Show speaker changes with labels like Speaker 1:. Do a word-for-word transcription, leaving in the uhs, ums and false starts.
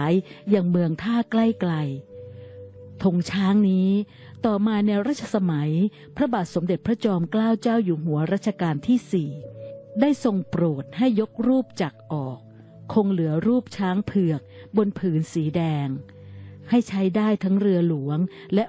Speaker 1: ายอย่างเมืองท่าใกล้ไกลธงช้างนี้ต่อมาในรัชสมัยพระบาทสมเด็จพระจอมเกล้าเจ้าอยู่หัวรัชกาลที่สี่ได้ทรงโปรดให้ยกรูปจักรออกคงเหลือรูปช้างเผือกบนผืนสีแดงให้ใช้ได้ทั้งเรือหลวงและ